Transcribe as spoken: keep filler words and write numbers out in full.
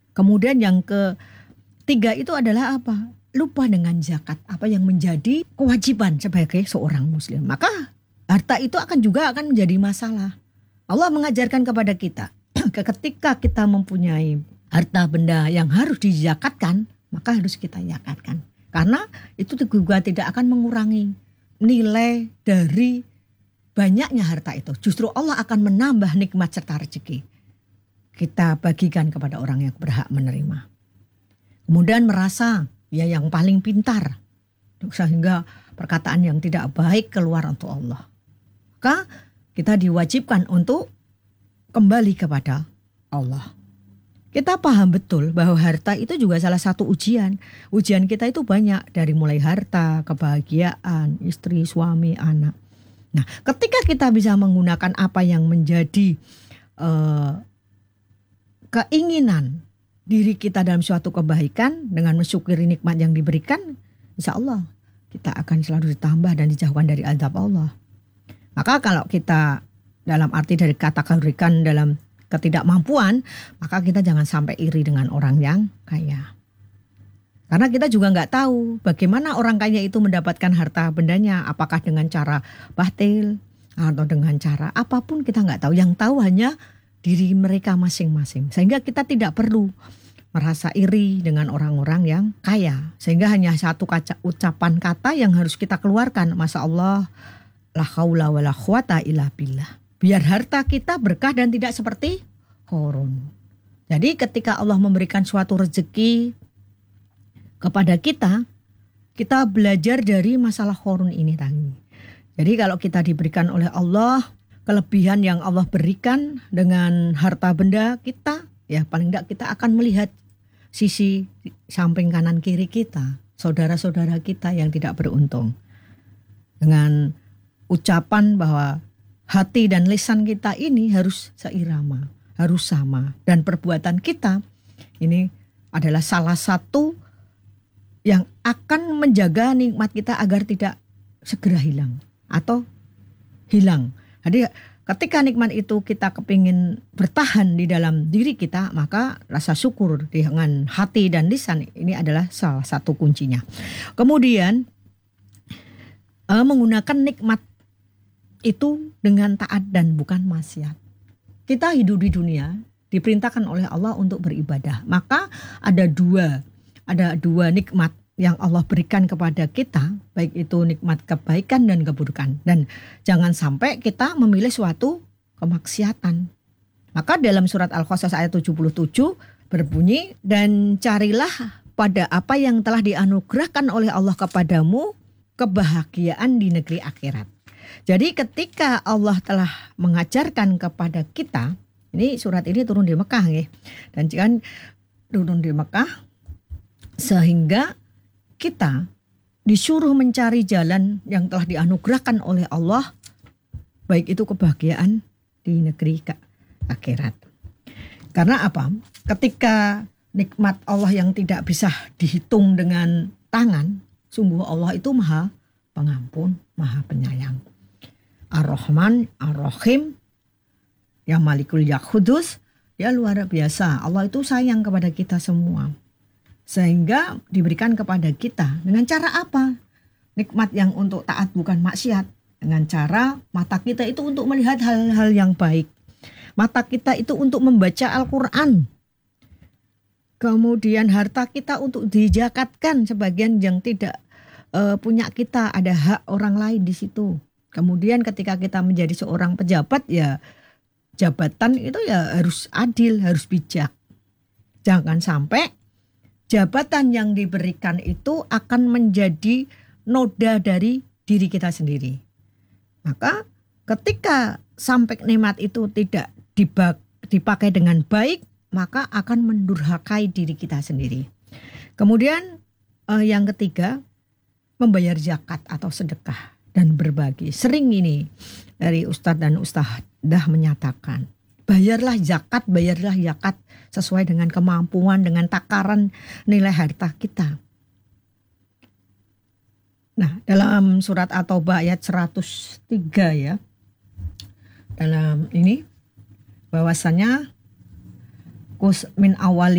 Kemudian yang ketiga itu adalah apa? Lupa dengan zakat, apa yang menjadi kewajiban sebagai seorang muslim. Maka harta itu akan juga akan menjadi masalah. Allah mengajarkan kepada kita, ketika kita mempunyai harta benda yang harus dizakatkan, maka harus kita zakatkan. Karena itu juga tidak akan mengurangi nilai dari banyaknya harta itu. Justru Allah akan menambah nikmat serta rezeki. Kita bagikan kepada orang yang berhak menerima. Kemudian merasa ya yang paling pintar, sehingga perkataan yang tidak baik keluar untuk Allah. Maka kita diwajibkan untuk kembali kepada Allah. Kita paham betul bahwa harta itu juga salah satu ujian. Ujian kita itu banyak, dari mulai harta, kebahagiaan, istri, suami, anak. Nah, ketika kita bisa menggunakan apa yang menjadi uh, keinginan diri kita dalam suatu kebaikan dengan mensyukuri nikmat yang diberikan, insya Allah kita akan selalu ditambah dan dijauhkan dari azab Allah. Maka kalau kita dalam arti dari kategorikan dalam ketidakmampuan, maka kita jangan sampai iri dengan orang yang kaya. Karena kita juga nggak tahu bagaimana orang kaya itu mendapatkan harta bendanya, apakah dengan cara batil atau dengan cara apapun kita nggak tahu. Yang tahu hanya diri mereka masing-masing. Sehingga kita tidak perlu merasa iri dengan orang-orang yang kaya. Sehingga hanya satu kaca, ucapan kata yang harus kita keluarkan. Masya Allah, la haula wa la quwata illa billah. Biar harta kita berkah dan tidak seperti Qarun. Jadi ketika Allah memberikan suatu rezeki kepada kita, kita belajar dari masalah Qarun ini tadi. Jadi kalau kita diberikan oleh Allah kelebihan yang Allah berikan dengan harta benda kita, ya paling tidak kita akan melihat sisi samping kanan kiri kita, saudara-saudara kita yang tidak beruntung. Dengan ucapan bahwa hati dan lisan kita ini harus seirama, harus sama. Dan perbuatan kita ini adalah salah satu yang akan menjaga nikmat kita agar tidak segera hilang atau hilang. Jadi ketika nikmat itu kita kepingin bertahan di dalam diri kita, maka rasa syukur dengan hati dan lisan ini adalah salah satu kuncinya. Kemudian eh, menggunakan nikmat itu dengan taat dan bukan maksiat. Kita hidup di dunia diperintahkan oleh Allah untuk beribadah. Maka ada dua, ada dua nikmat yang Allah berikan kepada kita, baik itu nikmat kebaikan dan keburukan. Dan jangan sampai kita memilih suatu kemaksiatan. Maka dalam surat Al-Qasas ayat tujuh puluh tujuh berbunyi, dan carilah pada apa yang telah dianugerahkan oleh Allah kepadamu kebahagiaan di negeri akhirat. Jadi ketika Allah telah mengajarkan kepada kita, ini surat ini turun di Mekah ya, dan jangan turun di Mekah sehingga kita disuruh mencari jalan yang telah dianugerahkan oleh Allah, baik itu kebahagiaan di negeri akhirat. Karena apa? Ketika nikmat Allah yang tidak bisa dihitung dengan tangan, sungguh Allah itu maha pengampun, maha penyayang. Ar-Rahman, Ar-Rahim, ya Malikul Yaqudus, ya luar biasa. Allah itu sayang kepada kita semua. Sehingga diberikan kepada kita dengan cara apa? Nikmat yang untuk taat bukan maksiat. Dengan cara mata kita itu untuk melihat hal-hal yang baik. Mata kita itu untuk membaca Al-Quran. Kemudian harta kita untuk dijakatkan, sebagian yang tidak uh, punya kita, ada hak orang lain di situ. Kemudian ketika kita menjadi seorang pejabat, ya jabatan itu ya harus adil, harus bijak. Jangan sampai jabatan yang diberikan itu akan menjadi noda dari diri kita sendiri. Maka ketika sampai nikmat itu tidak dipakai dengan baik, maka akan mendurhakai diri kita sendiri. Kemudian eh, yang ketiga, membayar zakat atau sedekah dan berbagi. Sering ini dari Ustadz dan Ustadzah menyatakan, bayarlah zakat, bayarlah zakat sesuai dengan kemampuan, dengan takaran nilai harta kita. Nah, dalam surat At-Taubah ayat seratus tiga ya, dalam ini bahwasanya kus min awali